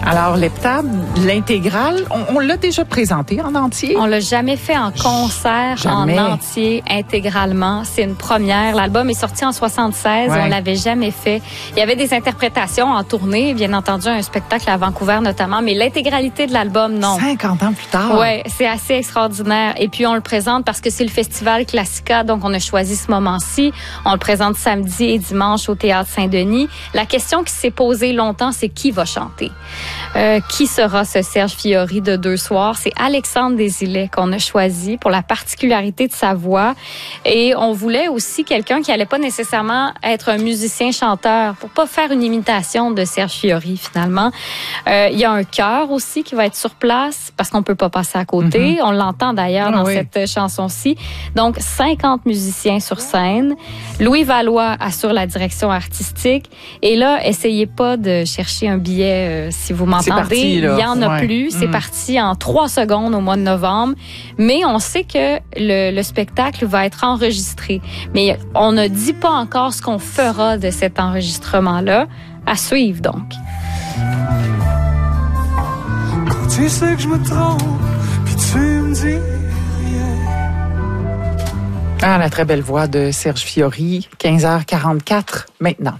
Alors, l'heptade, l'intégrale, on l'a déjà présenté en entier? On l'a jamais fait en concert, Jamais. en entier, intégralement. C'est une première. L'album est sorti en 76. Ouais. On l'avait jamais fait. Il y avait des interprétations en tournée, bien entendu, un spectacle à Vancouver notamment, mais l'intégralité de l'album, non. 50 ans plus tard. Ouais, c'est assez extraordinaire. Et puis, on le présente parce que c'est le festival Classica, donc on a choisi ce moment-ci. On le présente samedi et dimanche au Théâtre Saint-Denis. La question qui s'est posée longtemps, c'est qui va chanter? Qui sera ce Serge Fiori de deux soirs? C'est Alexandre Desilets qu'on a choisi pour la particularité de sa voix. Et on voulait aussi quelqu'un qui allait pas nécessairement être un musicien-chanteur pour pas faire une imitation de Serge Fiori, finalement. Il y a un chœur aussi qui va être sur place parce qu'on peut pas passer à côté. Mm-hmm. On l'entend d'ailleurs dans cette chanson-ci. Donc, 50 musiciens sur scène. Louis Valois assure la direction artistique. Et là, essayez pas de chercher un billet si vous m'entendez. Parti, il y en a plus. C'est parti en 3 secondes au mois de novembre. Mais on sait que le spectacle va être enregistré. Mais on ne dit pas encore ce qu'on fera de cet enregistrement-là. À suivre, donc. Quand tu sais que je me trompe, puis tu me dis rien. Ah, la très belle voix de Serge Fiori, 15h44 maintenant.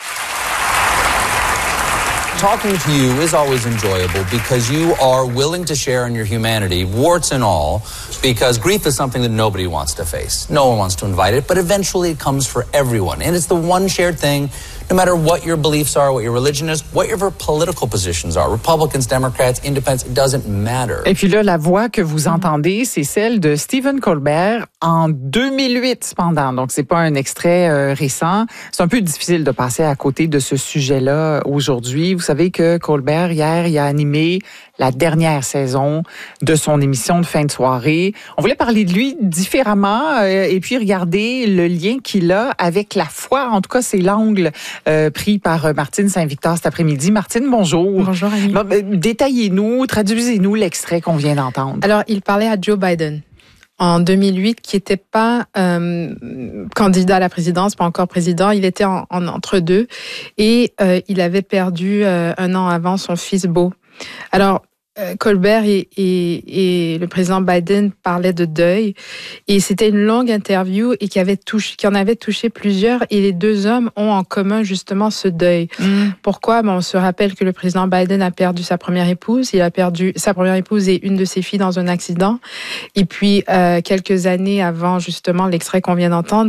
Talking to you is always enjoyable because you are willing to share in your humanity, warts and all, because grief is something that nobody wants to face. No one wants to invite it, but eventually it comes for everyone. And it's the one shared thing, no matter what your beliefs are, what your religion is, what your political positions are, Republicans, Democrats, Independents, it doesn't matter. Et puis là, la voix que vous entendez, c'est celle de Stephen Colbert en 2008, cependant. Donc, c'est pas un extrait récent. C'est un peu difficile de passer à côté de ce sujet-là aujourd'hui. Vous savez que Colbert, hier, il a animé la dernière saison de son émission de fin de soirée. On voulait parler de lui différemment et puis regarder le lien qu'il a avec la foi. En tout cas, c'est l'angle pris par Martine Saint-Victor cet après-midi. Martine, bonjour. Bonjour, Annie. Bon, détaillez-nous, traduisez-nous l'extrait qu'on vient d'entendre. Alors, il parlait à Joe Biden en 2008, qui n'était pas candidat à la présidence, pas encore président. Il était en entre-deux et il avait perdu 1 an avant son fils Beau. Alors, Colbert et le président Biden parlaient de deuil et c'était une longue interview et qui en avait touché plusieurs et les deux hommes ont en commun justement ce deuil. Pourquoi? On se rappelle que le président Biden a perdu sa première épouse. Il a perdu sa première épouse et une de ses filles dans un accident. Et puis, quelques années avant justement l'extrait qu'on vient d'entendre,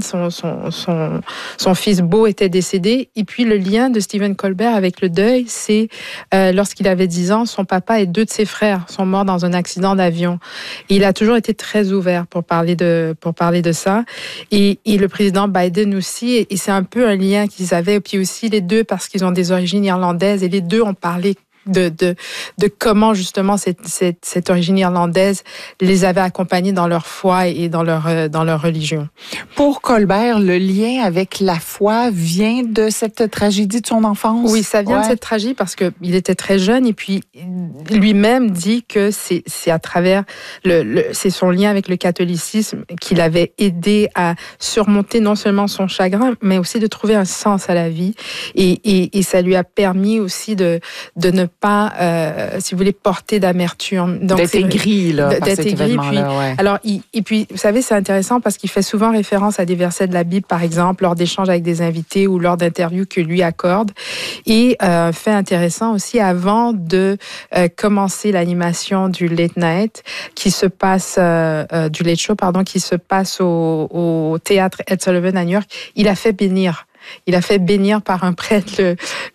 son fils Beau était décédé. Et puis, le lien de Stephen Colbert avec le deuil, c'est lorsqu'il avait 10 ans, son papa et 2 de ses frères sont morts dans un accident d'avion. Et il a toujours été très ouvert pour parler de ça. Et le président Biden aussi, et c'est un peu un lien qu'ils avaient. Et puis aussi les deux, parce qu'ils ont des origines irlandaises, et les deux ont parlé de comment justement cette origine irlandaise les avait accompagnés dans leur foi et dans leur religion. Pour Colbert, le lien avec la foi vient de cette tragédie de son enfance? Oui, ça vient de cette tragédie parce que il était très jeune et puis lui-même dit que c'est à travers c'est son lien avec le catholicisme qu'il avait aidé à surmonter non seulement son chagrin, mais aussi de trouver un sens à la vie et ça lui a permis aussi de ne pas, si vous voulez, porter d'amertume. Donc, d'être aigri, là, par cet événement-là, ouais. Alors, et puis, vous savez, c'est intéressant parce qu'il fait souvent référence à des versets de la Bible, par exemple, lors d'échanges avec des invités ou lors d'interviews que lui accorde. Et fait intéressant aussi, avant de commencer l'animation du Late Night, qui se passe, du Late Show, pardon, qui se passe au théâtre Ed Sullivan à New York, il a fait bénir. Il a fait bénir par un prêtre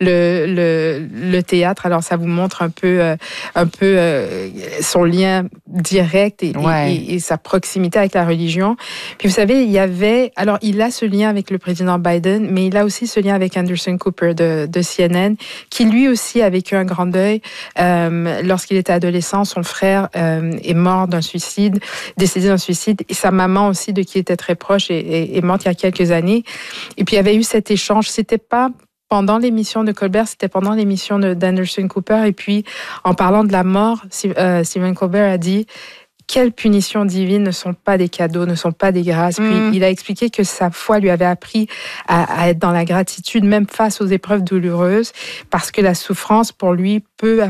le théâtre. Alors ça vous montre un peu son lien direct et sa proximité avec la religion. Puis vous savez, il a ce lien avec le président Biden, mais il a aussi ce lien avec Anderson Cooper de CNN, qui lui aussi a vécu un grand deuil. Lorsqu'il était adolescent, son frère est mort décédé d'un suicide, et sa maman aussi, de qui il était très proche, est morte il y a quelques années. Et puis il y avait eu cet échange, c'était pas pendant l'émission de Colbert, c'était pendant l'émission d'Anderson Cooper, et puis en parlant de la mort, Stephen Colbert a dit « Quelles punitions divines ne sont pas des cadeaux, ne sont pas des grâces ». Puis il a expliqué que sa foi lui avait appris à être dans la gratitude, même face aux épreuves douloureuses, parce que la souffrance, pour lui, peut